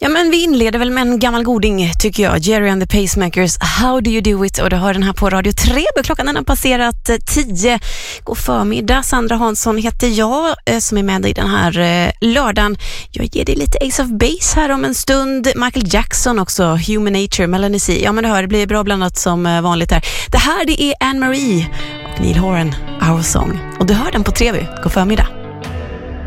Ja, men vi inleder väl med en gammal goding tycker jag. Jerry and the Pacemakers, How Do You Do It? Och du hör den här på Radio 3. Klockan den har passerat 10. God förmiddag. Sandra Hansson heter jag som är med i den här lördagen. Jag ger dig lite Ace of Base här om en stund. Michael Jackson också, Human Nature, Melanie C. Ja, men du hör, det blir bra blandat som vanligt här. Det här det är Anne Marie och Neil Horan, Our Song. Och du hör den på 3. God förmiddag.